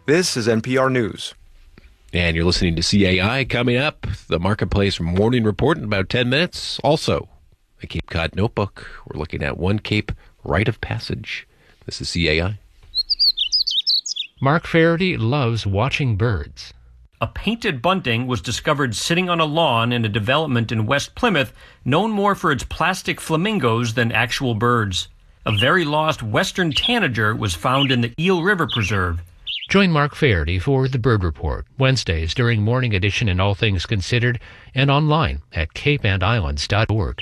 This is NPR News. And you're listening to CAI. Coming up, the Marketplace Morning Report in about 10 minutes. Also, a Cape Cod Notebook. We're looking at One Cape Rite of Passage. This is CAI. Mark Faraday loves watching birds. A painted bunting was discovered sitting on a lawn in a development in West Plymouth, known more for its plastic flamingos than actual birds. A very lost western tanager was found in the Eel River Preserve. Join Mark Faraday for The Bird Report, Wednesdays during Morning Edition and All Things Considered, and online at capeandislands.org.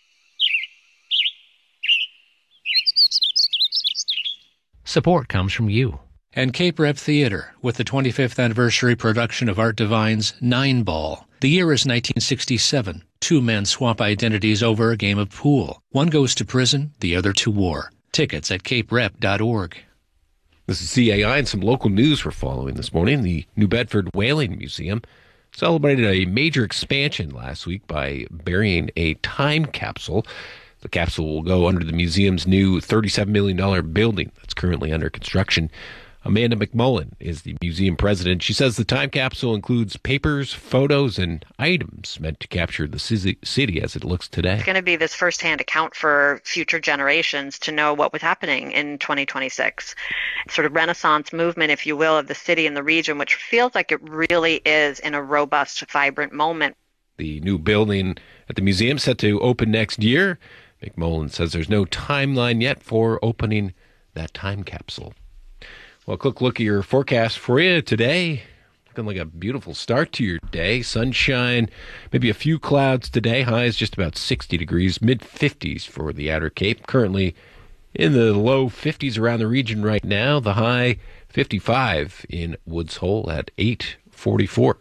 Support comes from you. And Cape Rep Theater, with the 25th anniversary production of Art Divine's Nine Ball. The year is 1967. Two men swap identities over a game of pool. One goes to prison, the other to war. Tickets at caperep.org. This is CAI, and some local news we're following this morning. The New Bedford Whaling Museum celebrated a major expansion last week by burying a time capsule. The capsule will go under the museum's new $37 million building that's currently under construction. Amanda McMullen is the museum president. She says the time capsule includes papers, photos, and items meant to capture the city as it looks today. It's going to be this firsthand account for future generations to know what was happening in 2026. Sort of Renaissance movement, if you will, of the city and the region, which feels like it really is in a robust, vibrant moment. The new building at the museum set to open next year. McMullen says there's no timeline yet for opening that time capsule. Well, a quick look at your forecast for you today. Looking like a beautiful start to your day. Sunshine, maybe a few clouds today. Highs just about 60 degrees, mid-50s for the Outer Cape. Currently in the low 50s around the region right now. The high 55 in Woods Hole at 8:44.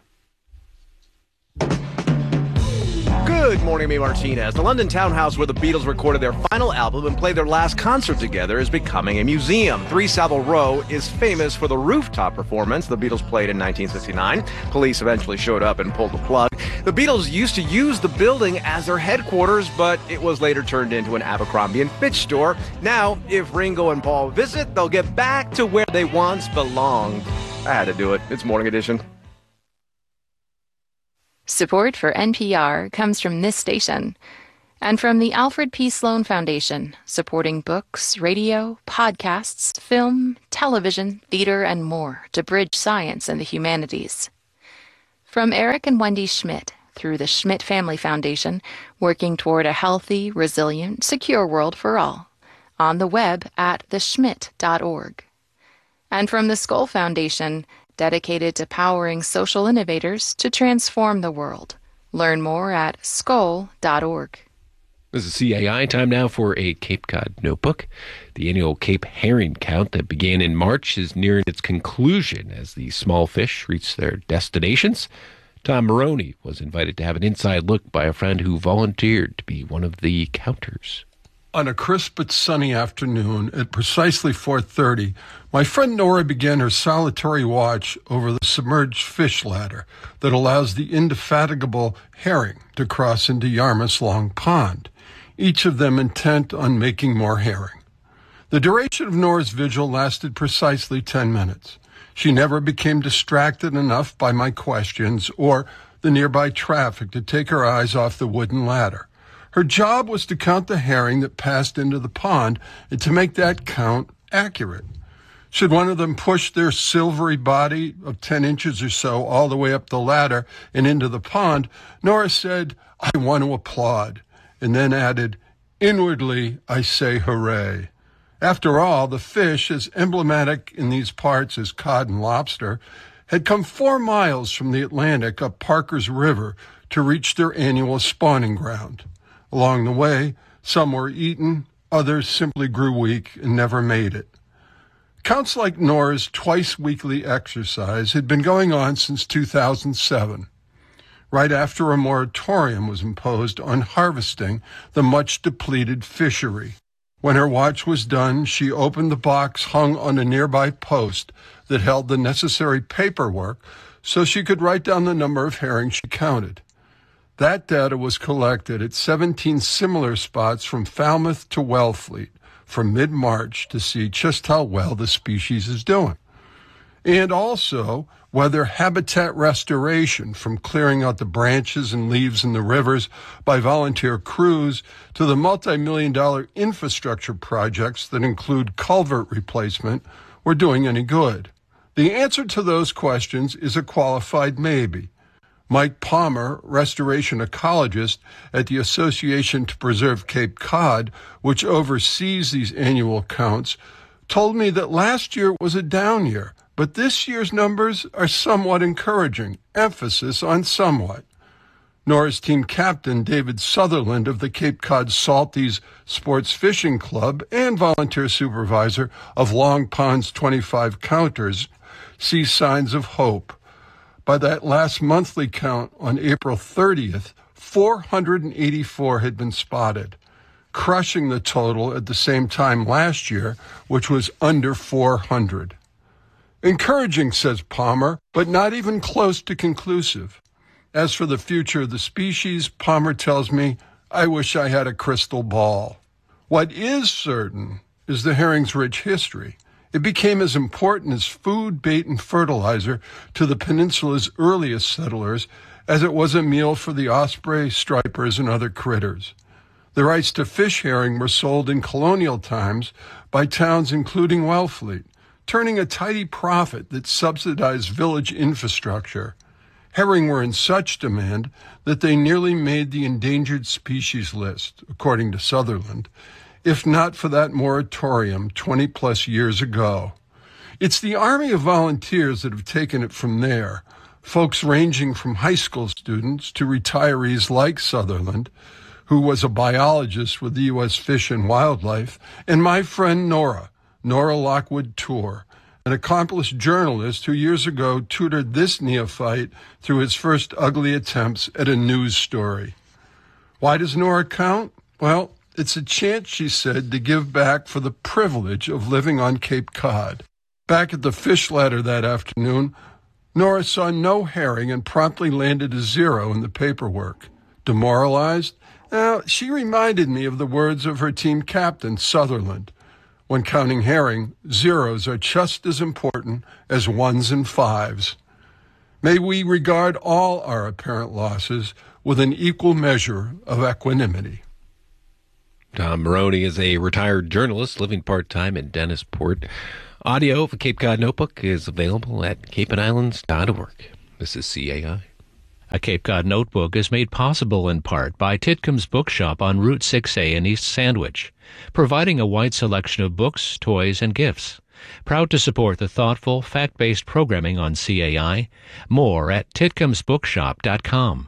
Good morning, May Martinez. The London townhouse where the Beatles recorded their final album and played their last concert together is becoming a museum. 3 Savile Row is famous for the rooftop performance the Beatles played in 1969. Police eventually showed up and pulled the plug. The Beatles used to use the building as their headquarters, but it was later turned into an Abercrombie & Fitch store. Now, if Ringo and Paul visit, they'll get back to where they once belonged. I had to do it. It's Morning Edition. Support for NPR comes from this station and from the Alfred P. Sloan Foundation, supporting books, radio, podcasts, film, television, theater, and more to bridge science and the humanities. From Eric and Wendy Schmidt through the Schmidt Family Foundation, working toward a healthy, resilient, secure world for all, on the web at theschmidt.org. And from the Skoll Foundation, dedicated to powering social innovators to transform the world. Learn more at skoll.org. This is CAI. Time now for a Cape Cod Notebook. The annual Cape herring count that began in March is nearing its conclusion as the small fish reach their destinations. Tom Maroney was invited to have an inside look by a friend who volunteered to be one of the counters. On a crisp but sunny afternoon at precisely 4:30, my friend Nora began her solitary watch over the submerged fish ladder that allows the indefatigable herring to cross into Yarmouth's Long Pond, each of them intent on making more herring. The duration of Nora's vigil lasted precisely 10 minutes. She never became distracted enough by my questions or the nearby traffic to take her eyes off the wooden ladder. Her job was to count the herring that passed into the pond and to make that count accurate. Should one of them push their silvery body of 10 inches or so all the way up the ladder and into the pond, Nora said, "I want to applaud," and then added, "Inwardly, I say hooray." After all, the fish, as emblematic in these parts as cod and lobster, had come 4 miles from the Atlantic up Parker's River to reach their annual spawning ground. Along the way, some were eaten, others simply grew weak and never made it. Counts like Nora's twice-weekly exercise had been going on since 2007, right after a moratorium was imposed on harvesting the much-depleted fishery. When her watch was done, she opened the box hung on a nearby post that held the necessary paperwork so she could write down the number of herring she counted. That data was collected at 17 similar spots from Falmouth to Wellfleet from mid-March to see just how well the species is doing. and also whether habitat restoration, from clearing out the branches and leaves in the rivers by volunteer crews to the multi-million-dollar infrastructure projects that include culvert replacement, were doing any good. The answer to those questions is a qualified maybe. Mike Palmer, restoration ecologist at the Association to Preserve Cape Cod, which oversees these annual counts, told me that last year was a down year, but this year's numbers are somewhat encouraging, emphasis on somewhat. Nora's team captain, David Sutherland of the Cape Cod Salties Sports Fishing Club and volunteer supervisor of Long Pond's 25 counters, sees signs of hope. By that last monthly count on April 30th, 484 had been spotted, crushing the total at the same time last year, which was under 400. Encouraging, says Palmer, but not even close to conclusive. As for the future of the species, Palmer tells me, I wish I had a crystal ball. What is certain is the herring's rich history. It became as important as food, bait, and fertilizer to the peninsula's earliest settlers as it was a meal for the osprey, stripers, and other critters. The rights to fish herring were sold in colonial times by towns including Wellfleet, turning a tidy profit that subsidized village infrastructure. Herring were in such demand that they nearly made the endangered species list, according to Sutherland, if not for that moratorium 20-plus years ago. It's the army of volunteers that have taken it from there, folks ranging from high school students to retirees like Sutherland, who was a biologist with the U.S. Fish and Wildlife, and my friend Nora Lockwood Tour, an accomplished journalist who years ago tutored this neophyte through his first ugly attempts at a news story. Why does Nora count? Well, it's a chance, she said, to give back for the privilege of living on Cape Cod. Back at the fish ladder that afternoon, Nora saw no herring and promptly landed a 0 in the paperwork. Demoralized? Now, she reminded me of the words of her team captain, Sutherland. When counting herring, 0s are just as important as 1s and 5s. May we regard all our apparent losses with an equal measure of equanimity. Tom Maroney is a retired journalist living part-time in Dennisport. Audio of a Cape Cod Notebook is available at capeandislands.org. This is CAI. A Cape Cod Notebook is made possible in part by Titcomb's Bookshop on Route 6A in East Sandwich, providing a wide selection of books, toys, and gifts. Proud to support the thoughtful, fact-based programming on CAI. More at titcomsbookshop.com.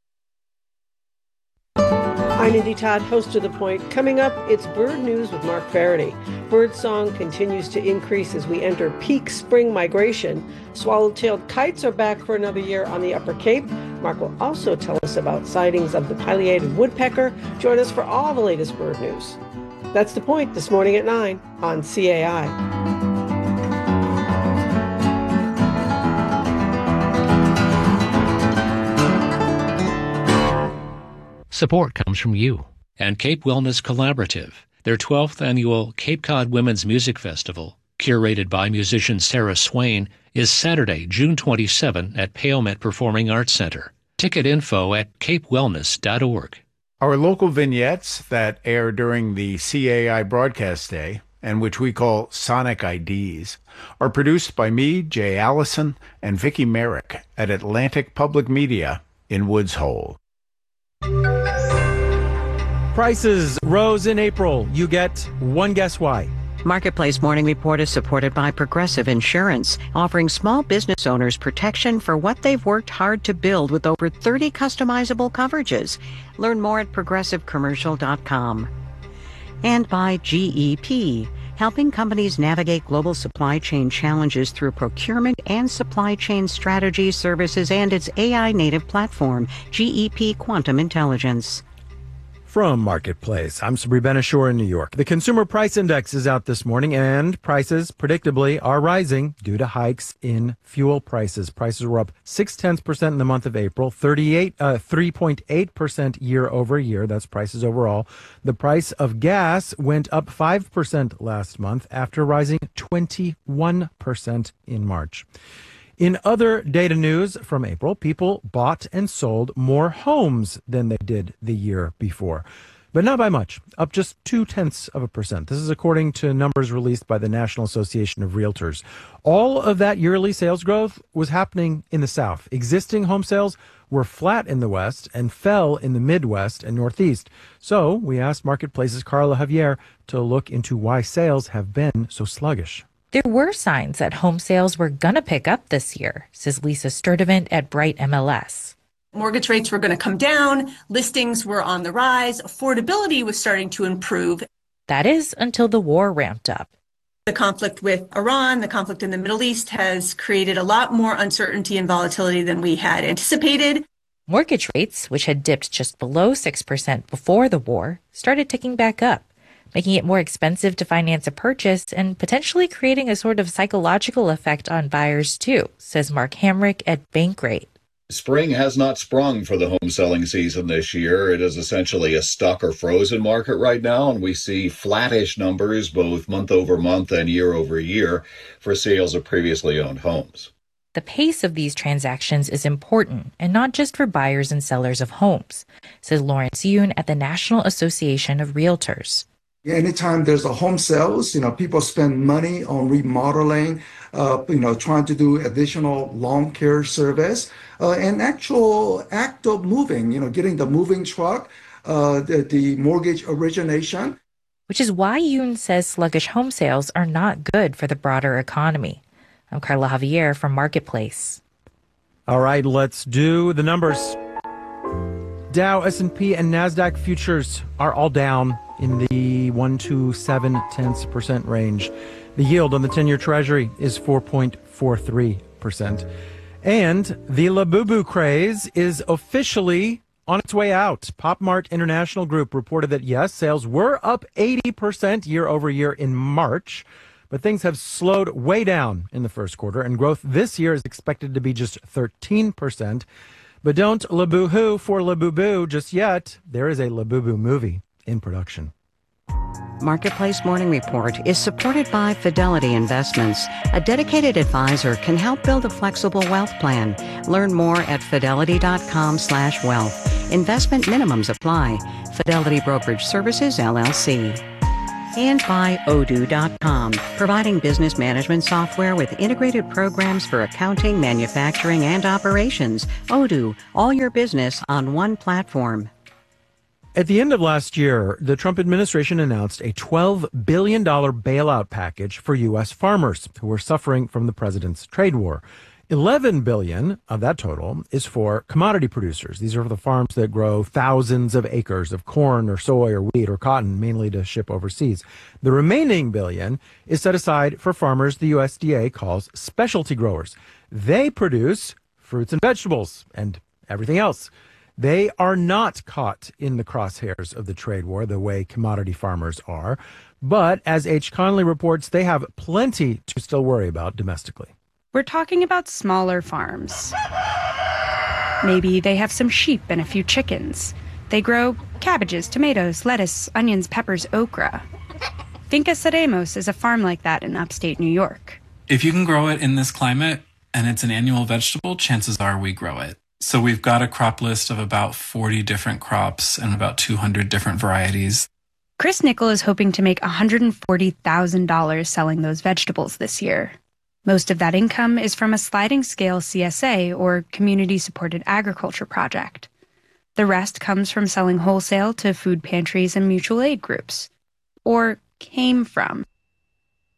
I'm Indy Todd, host of The Point. Coming up, it's Bird News with Mark Faraday. Birdsong continues to increase as we enter peak spring migration. Swallow-tailed kites are back for another year on the Upper Cape. Mark will also tell us about sightings of the pileated woodpecker. Join us for all the latest bird news. That's The Point this morning at 9 on CAI. Support comes from you. And Cape Wellness Collaborative, their 12th annual Cape Cod Women's Music Festival, curated by musician Sarah Swain, is Saturday, June 27 at Palemet Performing Arts Center. Ticket info at capewellness.org. Our local vignettes that air during the CAI broadcast day, and which we call Sonic IDs, are produced by me, Jay Allison, and Vicki Merrick at Atlantic Public Media in Woods Hole. Prices rose in April. You get one guess why. Marketplace Morning Report is supported by Progressive Insurance, offering small business owners protection for what they've worked hard to build with over 30 customizable coverages. Learn more at progressivecommercial.com. And by GEP, helping companies navigate global supply chain challenges through procurement and supply chain strategy services and its AI native platform, GEP Quantum Intelligence. From Marketplace, I'm Sabri Ben-Achour in New York. The Consumer Price Index is out this morning, and prices, predictably, are rising due to hikes in fuel prices. Prices were up 0.6% in the month of April, 3.8% year over year. That's prices overall. The price of gas went up 5% last month after rising 21% in March. In other data news from April, people bought and sold more homes than they did the year before, but not by much, up just 0.2%. This is according to numbers released by the National Association of Realtors. All of that yearly sales growth was happening in the South. Existing home sales were flat in the West and fell in the Midwest and Northeast. So we asked Marketplace's Carla Javier to look into why sales have been so sluggish. There were signs that home sales were going to pick up this year, says Lisa Sturdivant at Bright MLS. Mortgage rates were going to come down, listings were on the rise, affordability was starting to improve. That is until the war ramped up. The conflict with Iran, the conflict in the Middle East has created a lot more uncertainty and volatility than we had anticipated. Mortgage rates, which had dipped just below 6% before the war, started ticking back up, making it more expensive to finance a purchase and potentially creating a sort of psychological effect on buyers too, says Mark Hamrick at Bankrate. Spring has not sprung for the home selling season this year. It is essentially a stuck or frozen market right now, and we see flattish numbers both month over month and year over year for sales of previously owned homes. The pace of these transactions is important, and not just for buyers and sellers of homes, says Lawrence Yoon at the National Association of Realtors. Anytime there's a home sales, people spend money on remodeling, trying to do additional lawn care service, and actual act of moving, getting the moving truck, the mortgage origination. Which is why Yoon says sluggish home sales are not good for the broader economy. I'm Carla Javier from Marketplace. All right, let's do the numbers. Dow, S&P, and NASDAQ futures are all down in the 1.27% range. The yield on the 10-year Treasury is 4.43%. And the Labubu craze is officially on its way out. PopMart International Group reported that, yes, sales were up 80% year over year in March, but things have slowed way down in the first quarter, and growth this year is expected to be just 13%. But don't Labubu for Labubu just yet. There is a Labubu movie in production. Marketplace Morning Report is supported by Fidelity Investments. A dedicated advisor can help build a flexible wealth plan. Learn more at fidelity.com/wealth. Investment minimums apply. Fidelity Brokerage Services, LLC. And by Odoo.com, providing business management software with integrated programs for accounting, manufacturing, and operations. Odoo, all your business on one platform. At the end of last year, the Trump administration announced a $12 billion bailout package for U.S. farmers who are suffering from the president's trade war. $11 billion of that total is for commodity producers. These are the farms that grow thousands of acres of corn or soy or wheat or cotton, mainly to ship overseas. The remaining $1 billion is set aside for farmers the USDA calls specialty growers. They produce fruits and vegetables and everything else. They are not caught in the crosshairs of the trade war the way commodity farmers are. But as H. Conley reports, they have plenty to still worry about domestically. We're talking about smaller farms. Maybe they have some sheep and a few chickens. They grow cabbages, tomatoes, lettuce, onions, peppers, okra. Finca Ceremos is a farm like that in upstate New York. If you can grow it in this climate and it's an annual vegetable, chances are we grow it. So we've got a crop list of about 40 different crops and about 200 different varieties. Chris Nickel is hoping to make $140,000 selling those vegetables this year. Most of that income is from a sliding scale CSA, or Community Supported Agriculture project. The rest comes from selling wholesale to food pantries and mutual aid groups. Or came from.